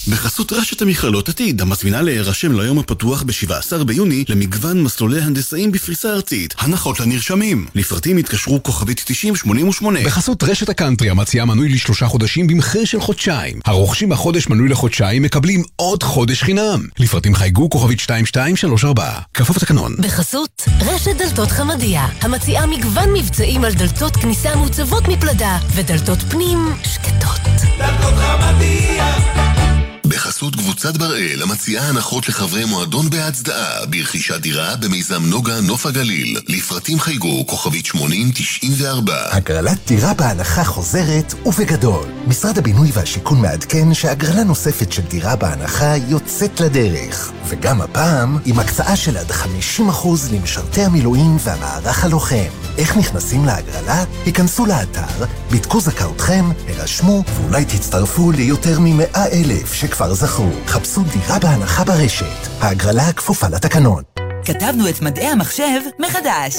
בחסות רשת המכללות עתיד, המזמינה להירשם ליום הפתוח ב-17 ביוני למגוון מסלולי הנדסאים בפריסה ארצית. הנחות לנרשמים. לפרטים התקשרו כוכבית 9088. בחסות רשת הקאנטרי, המציעה מנוי ל3 חודשים במחיר של חודשיים. הרוכשים החודש מנוי לחודשיים מקבלים עוד חודש חינם. לפרטים חייגו כוכבית 2234. כפוף לתקנון. בחסות רשת דלתות חמדיה, המציעה מגוון מבצעים על דלתות כניסה מוצבות מפלדה ודלתות פנים שקטות. דלתות חמדיה. בחסות קבוצת בראל, המציעה הנחות לחברי מועדון בהצדעה ברכישת דירה במיזם נוגה נוף הגליל. לפרטים חייגו כוכבית 8094. הגרלת דירה בהנחה חוזרת ובגדול. משרד הבינוי והשיכון מעדכן שהגרלה נוספת של דירה בהנחה יוצאת לדרך, וגם הפעם עם הקצאה של עד 50% למשרתי המילואים והמערך הלוחם. איך נכנסים להגרלה? היכנסו לאתר, בדקו זכאותכם, הרשמו ואולי תצטרפו ליותר מ100,000 שכבר זכו. חפשו דירה בהנחה ברשת. ההגרלה כפופה לתקנון. כתבנו את מדעי המחשב מחדש.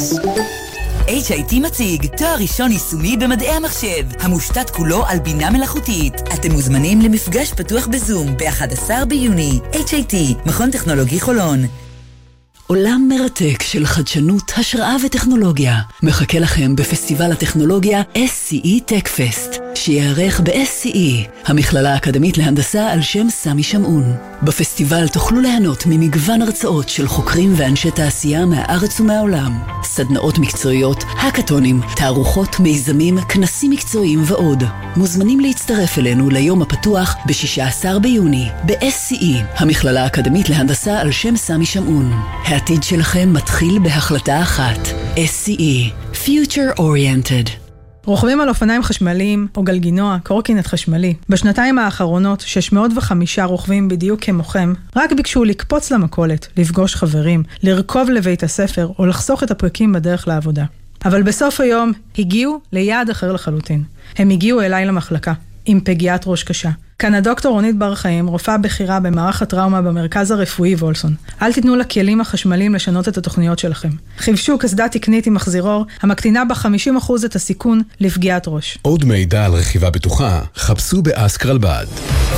HIT מציג תואר ראשון יישומי במדעי המחשב, המושתת כולו על בינה מלאכותית. אתם מוזמנים למפגש פתוח בזום ב-11 ביוני. HIT, מכון טכנולוגי חולון. עולם מרתק של חדשנות, השראה וטכנולוגיה מחכה לכם בפסטיבל הטכנולוגיה SCE TechFest, שיערך ב-SCE, המכללה האקדמית להנדסה על שם סמי שמעון. בפסטיבל תוכלו ליהנות ממגוון הרצאות של חוקרים ואנשי תעשייה מהארץ ומהעולם, סדנאות מקצועיות, הקטונים, תערוכות, מיזמים, כנסים מקצועיים ועוד. מוזמנים להצטרף אלינו ליום הפתוח ב-16 ביוני ב-SCE, המכללה האקדמית להנדסה על שם סמי שמעון. העתיד שלכם מתחיל בהחלטה אחת. SCE, Future Oriented. רוכבים על אופניים חשמליים או גלגינוע, קורקינט חשמלי. בשנתיים האחרונות 605 רוכבים בדיוק כמוכם רק ביקשו לקפוץ למכולת, לפגוש חברים, לרכוב לבית הספר או לחסוך את הפרקים בדרך לעבודה. אבל בסוף היום הגיעו ליעד אחר לחלוטין. הם הגיעו אליי למחלקה עם פגיעת ראש קשה. כאן הדוקטור רונית בר חיים, רופאה בכירה במערך הטראומה במרכז הרפואי וולסון. אל תיתנו לכלים החשמליים לשנות את התוכניות שלכם. חיבשו קסדה תקנית עם מחזירור, המקטינה ב-50% את הסיכון לפגיעת ראש. עוד מידע על רכיבה בטוחה, חפשו באסק רלב"ד.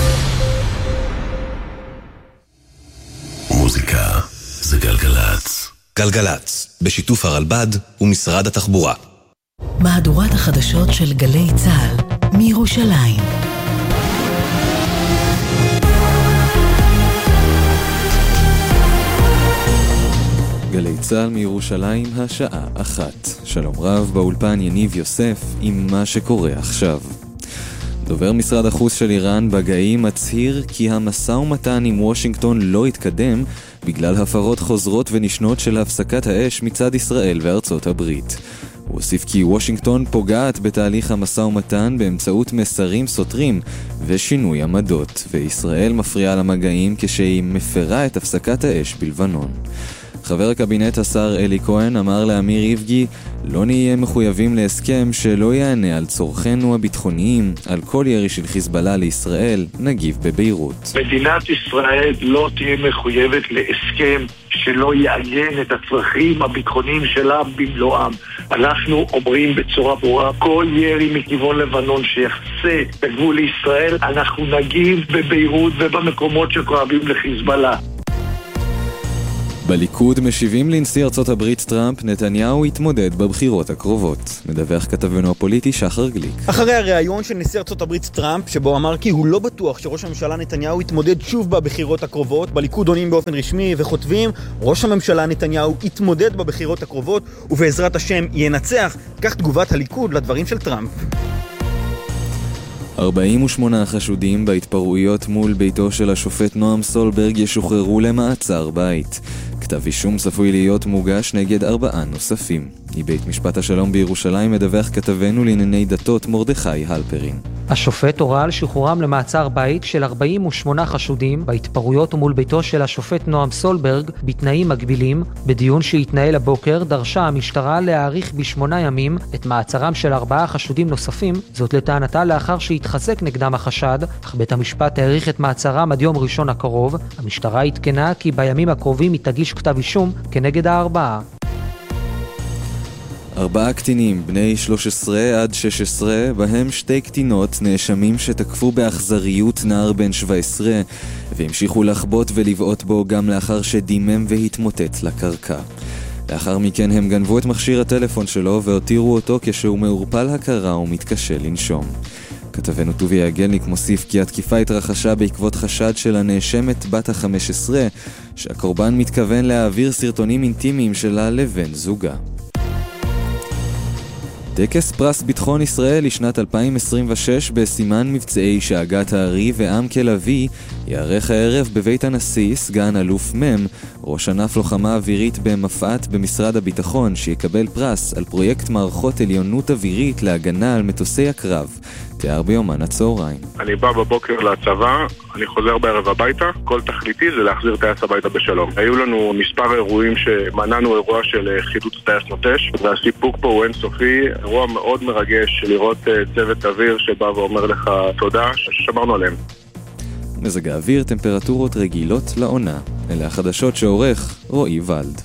מוזיקה זה גלגלץ. גלגלץ, בשיתוף הרלב"ד ומשרד התחבורה. מהדורת החדשות של גלי צה"ל מירושלים. גלי צה"ל מירושלים, השעה 1. שלום רב, באולפן יניב יוסף עם מה שקורה עכשיו. דובר משרד החוץ של איראן בגאי מצהיר כי המשא ומתן עם וושינגטון לא יתקדם בגלל הפרות חוזרות ונשנות של הפסקת האש מצד ישראל וארצות הברית. הוא הוסיף כי וושינגטון פוגעת בתהליך המשא ומתן באמצעות מסרים סותרים ושינוי עמדות, וישראל מפריעה למגעים כשהיא מפרה את הפסקת האש בלבנון. חבר הקבינט השר אלי כהן אמר לאמיר איבגי, לא נהיה מחויבים להסכם שלא יענה על צורכנו הביטחוניים, על כל ירי של חיזבאללה לישראל, נגיב בביירות. מדינת ישראל לא תהיה מחויבת להסכם שלא יעגן את הצרכים הביטחוניים שלה במלואם. אנחנו אומרים בצורה ברורה, כל ירי מכיוון לבנון שיחצה בגבול לישראל, אנחנו נגיב בביירות ובמקומות שכואבים לחיזבאללה. בליכוד משיבים לנשיא ארצות הברית טראמפ, נתניהו יתמודד בבחירות הקרובות. מדווח כתבנו הפוליטי שחר גליק. אחרי הריאיון של נשיא ארצות הברית טראמפ, שבו אמר כי הוא לא בטוח שראש הממשלה נתניהו יתמודד שוב בבחירות הקרובות, בליכוד עונים באופן רשמי וכותבים, ראש הממשלה נתניהו יתמודד בבחירות הקרובות ובעזרת השם ינצח. כך תגובת הליכוד לדברים של טראמפ. 48 חשודים בהתפרעויות מול ביתו של השופט נועם סולברג ישוחררו למעצר בית. כתב אישום צפוי להיות מוגש נגד 4 נוספים. מבית משפט השלום בירושלים מדווח כתבנו לענייני דתות מרדכי הלפרין. השופט הורה על שחרורם למעצר בית של 48 חשודים בהתפרעויות מול ביתו של השופט נועם סולברג בתנאים מגבילים. בדיון שהתנהל הבוקר דרשה המשטרה להאריך ב8 ימים את מעצרם של 4 חשודים נוספים, זאת לטענתה לאחר שהתחזק נגדם החשד, אך בית המשפט האריך את מעצרם עד יום ראשון הקרוב. המשטרה התקנה כי בימים הקרובים היא תגיש כתב אישום כנגד 4. 4 קטינים, בני 13 עד 16, בהם 2 קטינות נאשמים שתקפו באכזריות נער בן 17, והמשיכו לחבוט ולבעוט בו גם לאחר שדימם והתמוטט לקרקע. לאחר מכן הם גנבו את מכשיר הטלפון שלו והותירו אותו כשהוא מעורפל הכרה ומתקשה לנשום. כתבנו טוביה גלניק מוסיף כי התקיפה התרחשה בעקבות חשד של הנאשמת בת ה-15, שהקורבן מתכוון להעביר סרטונים אינטימיים שלה לבן זוגה. טקס פרס ביטחון ישראל לשנת 2026 בסימן מבצעי שאגת הארי ועמקה לוי יערך הערב בבית הנשיא סגן אלוף מם, ראש ענף לוחמה אווירית במפעת במשרד הביטחון, שיקבל פרס על פרויקט מערכות עליונות אווירית להגנה על מטוסי הקרב. תיאר ביומן הצהריים. אני בא בבוקר לצבא, אני חוזר בערב הביתה, כל תכליתי זה להחזיר טייס הביתה בשלום. היו לנו מספר אירועים שמנענו אירוע של חידוץ טייס נוטש, והסיפוק פה הוא אינסופי, אירוע מאוד מרגש לראות צוות אוויר שבא ואומר לך תודה ששמרנו עליהם. מזג האוויר, טמפרטורות רגילות לעונה. אלה החדשות שעורך רועי ולד.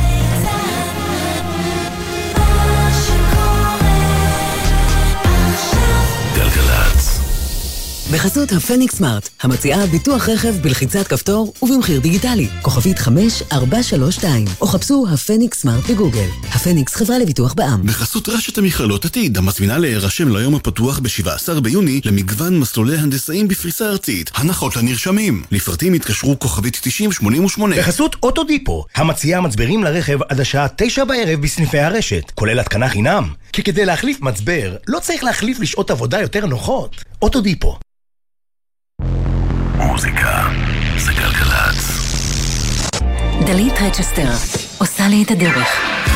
בחסות הפניקס סמארט, המציעה ביטוח רכב בלחיצת כפתור ובמחיר דיגיטלי, כוכבית 5432, או חפשו הפניקס סמארט בגוגל. הפניקס חברה לביטוח בע"מ. בחסות רשת המכללות עתיד, המזמינה להירשם ליום הפתוח ב-17 ביוני למגוון מסלולי הנדסאים בפריסה ארצית. הנחות לנרשמים. לפרטים התקשרו כוכבית 9088. בחסות אוטודיפו, המציעה מצברים לרכב עד השעה 9 בערב בסניפי הרשת, כולל התקנה חינם. כי כדי להחליף מצבר, לא צריך להחליף לשעות עבודה יותר נוחות. אוטודיפו. מוזיקה זה גלגלצ. דלית רצ'סטר עושה לי את הדרך.